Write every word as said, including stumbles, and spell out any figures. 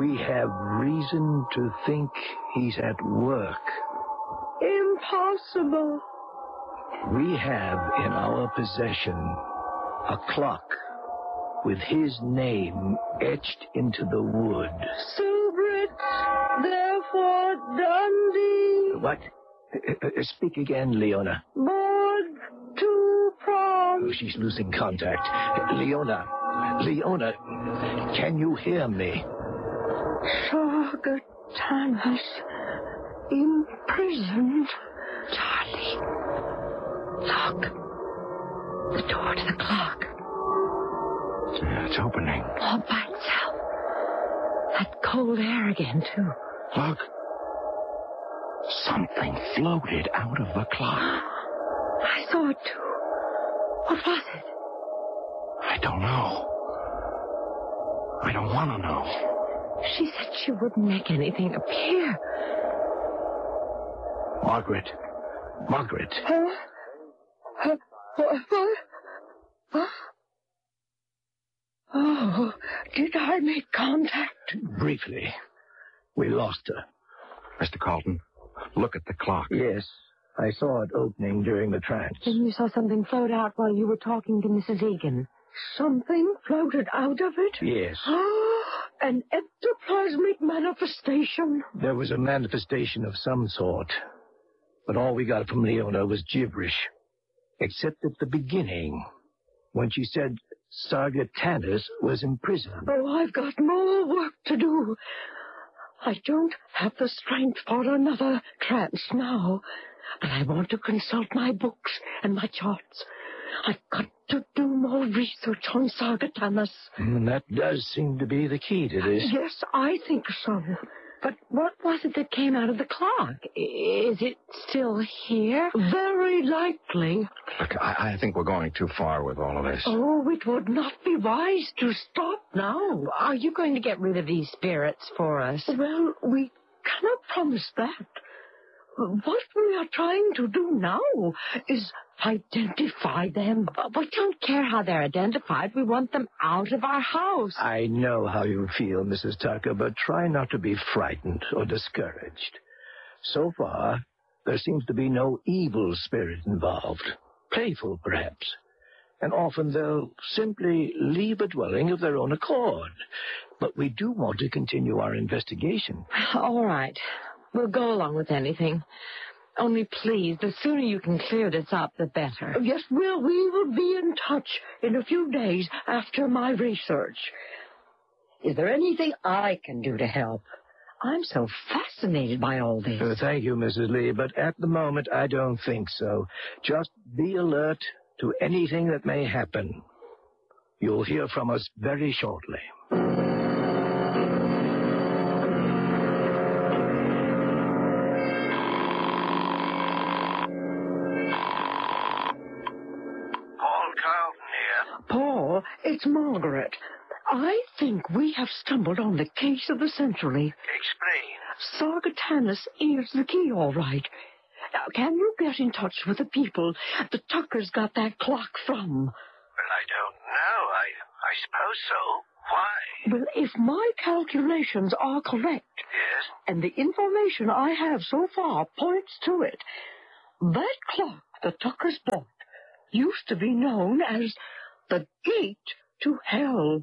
We have reason to think he's at work. Impossible. We have in our possession a clock with his name etched into the wood. Silbrit, therefore Dundee. What? Uh, uh, speak again, Leona. Board two prongs. Oh, she's losing contact. Leona, Leona, can you hear me? Sargatanus imprisoned. Charlie, look. The door to the clock. Yeah, it's opening. All by itself. That cold air again, too. Look. Something floated out of the clock. I saw it, too. What was it? I don't know. I don't want to know. She said she wouldn't make anything appear. Margaret. Margaret. Huh? Huh? What? What? Oh, did I make contact? Briefly. We lost her. Mister Carlton, look at the clock. Yes, I saw it opening during the trance. And you saw something float out while you were talking to Missus Egan. Something floated out of it? Yes. An ectoplasmic manifestation? There was a manifestation of some sort. But all we got from Leona was gibberish. Except at the beginning, when she said Sargatanus was imprisoned. Oh, I've got more work to do. I don't have the strength for another trance now. But I want to consult my books and my charts. I've got to do more research on Sargatanus. And that does seem to be the key to this. Yes, I think so. But what was it that came out of the clock? Is it still here? Very likely. Look, I, I think we're going too far with all of this. Oh, it would not be wise to stop now. Are you going to get rid of these spirits for us? Well, we cannot promise that. What we are trying to do now is identify them. We don't care how they're identified. We want them out of our house. I know how you feel, Missus Tucker, but try not to be frightened or discouraged. So far, there seems to be no evil spirit involved. Playful, perhaps. And often they'll simply leave a dwelling of their own accord. But we do want to continue our investigation. All right. We'll go along with anything. Only please, the sooner you can clear this up, the better. Yes, well, we will be in touch in a few days after my research. Is there anything I can do to help? I'm so fascinated by all this. Uh, thank you, Missus Lee, but at the moment, I don't think so. Just be alert to anything that may happen. You'll hear from us very shortly. Paul, it's Margaret. I think we have stumbled on the case of the century. Explain. Sargatanus is the key, all right. Now, can you get in touch with the people the Tuckers got that clock from? Well, I don't know. I, I suppose so. Why? Well, if my calculations are correct, Yes? and the information I have so far points to it, that clock the Tuckers bought used to be known as the gate to hell.